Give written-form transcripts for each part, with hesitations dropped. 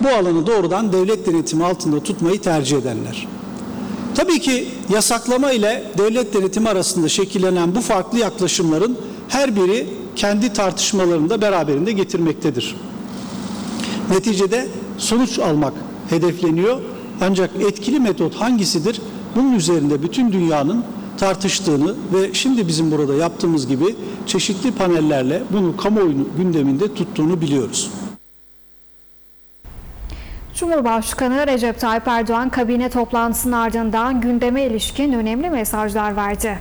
bu alanı doğrudan devlet denetimi altında tutmayı tercih edenler. Tabii ki yasaklama ile devlet denetimi arasında şekillenen bu farklı yaklaşımların her biri kendi tartışmalarını da beraberinde getirmektedir. Neticede sonuç almak hedefleniyor. Ancak etkili metot hangisidir? Bunun üzerinde bütün dünyanın tartıştığını ve şimdi bizim burada yaptığımız gibi çeşitli panellerle bunu kamuoyu gündeminde tuttuğunu biliyoruz. Cumhurbaşkanı Recep Tayyip Erdoğan kabine toplantısının ardından gündeme ilişkin önemli mesajlar verdi.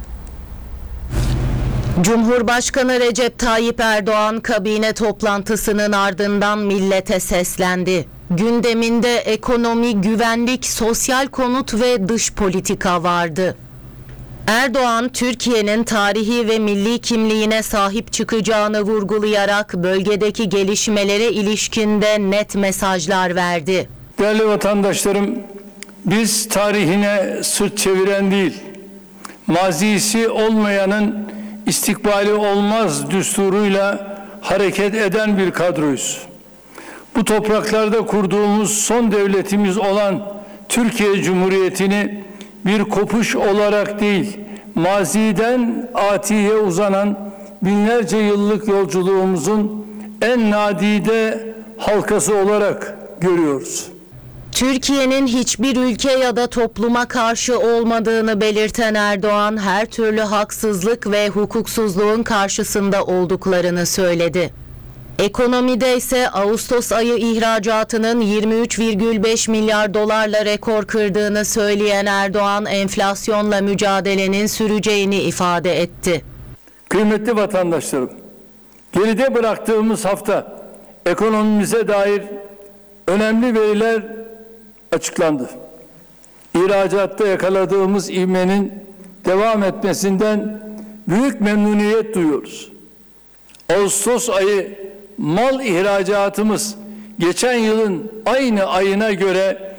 Cumhurbaşkanı Recep Tayyip Erdoğan kabine toplantısının ardından millete seslendi. Gündeminde ekonomi, güvenlik, sosyal konut ve dış politika vardı. Erdoğan, Türkiye'nin tarihi ve milli kimliğine sahip çıkacağını vurgulayarak bölgedeki gelişmelere ilişkinde net mesajlar verdi. Değerli vatandaşlarım, biz tarihine sırt çeviren değil, mazisi olmayanın istikbali olmaz düsturuyla hareket eden bir kadroyuz. Bu topraklarda kurduğumuz son devletimiz olan Türkiye Cumhuriyeti'ni bir kopuş olarak değil, maziden atiye uzanan binlerce yıllık yolculuğumuzun en nadide halkası olarak görüyoruz. Türkiye'nin hiçbir ülke ya da topluma karşı olmadığını belirten Erdoğan, her türlü haksızlık ve hukuksuzluğun karşısında olduklarını söyledi. Ekonomide ise Ağustos ayı ihracatının 23,5 milyar dolarla rekor kırdığını söyleyen Erdoğan, enflasyonla mücadelenin süreceğini ifade etti. Kıymetli vatandaşlarım, geride bıraktığımız hafta ekonomimize dair önemli veriler açıklandı. İhracatta yakaladığımız ivmenin devam etmesinden büyük memnuniyet duyuyoruz. Ağustos ayı mal ihracatımız geçen yılın aynı ayına göre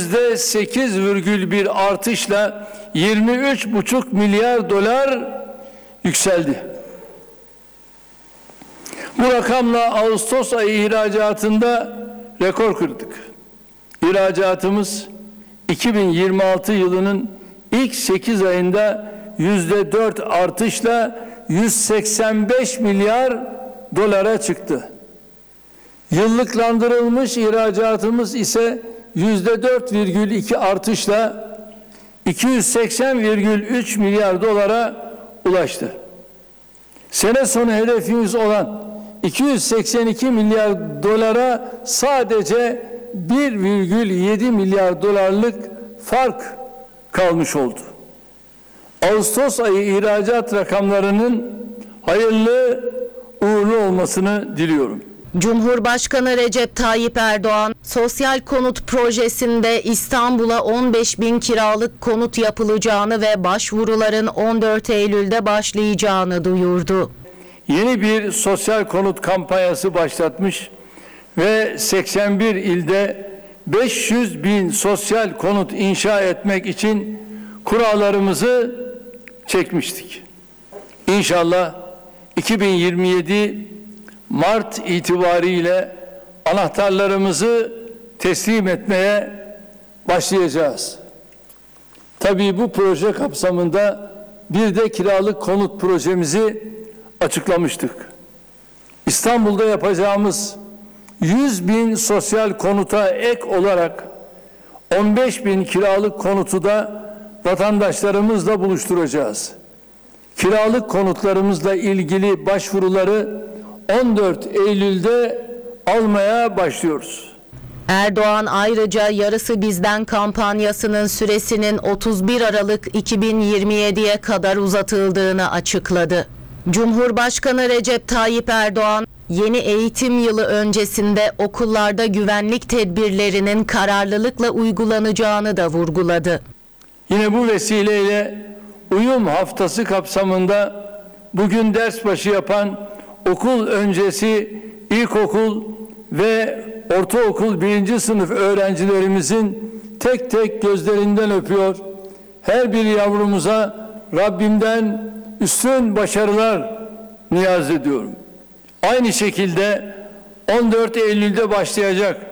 %8,1 artışla 23,5 milyar dolar yükseldi. Bu rakamla Ağustos ayı ihracatında rekor kırdık. İhracatımız 2026 yılının ilk 8 ayında %4 artışla 185 milyar dolara çıktı. Yıllıklandırılmış ihracatımız ise %4,2 artışla 280,3 milyar dolara ulaştı. Sene sonu hedefimiz olan 282 milyar dolara sadece 1,7 milyar dolarlık fark kalmış oldu. Ağustos ayı ihracat rakamlarının hayırlı uğurlu olmasını diliyorum. Cumhurbaşkanı Recep Tayyip Erdoğan, sosyal konut projesinde İstanbul'a 15.000 kiralık konut yapılacağını ve başvuruların 14 Eylül'de başlayacağını duyurdu. Yeni bir sosyal konut kampanyası başlatmış ve 81 ilde 500.000 sosyal konut inşa etmek için kurallarımızı çekmiştik. İnşallah 2027 Mart itibariyle anahtarlarımızı teslim etmeye başlayacağız. Tabii bu proje kapsamında bir de kiralık konut projemizi açıklamıştık. İstanbul'da yapacağımız 100.000 sosyal konuta ek olarak 15.000 kiralık konutu da vatandaşlarımızla buluşturacağız. Kiralık konutlarımızla ilgili başvuruları 14 Eylül'de almaya başlıyoruz. Erdoğan ayrıca yarısı bizden kampanyasının süresinin 31 Aralık 2027'ye kadar uzatıldığını açıkladı. Cumhurbaşkanı Recep Tayyip Erdoğan, yeni eğitim yılı öncesinde okullarda güvenlik tedbirlerinin kararlılıkla uygulanacağını da vurguladı. Yine bu vesileyle uyum haftası kapsamında bugün ders başı yapan okul öncesi ilkokul ve ortaokul 1. sınıf öğrencilerimizin tek tek gözlerinden öpüyor. Her bir yavrumuza Rabbimden üstün başarılar niyaz ediyorum. Aynı şekilde 14 Eylül'de başlayacak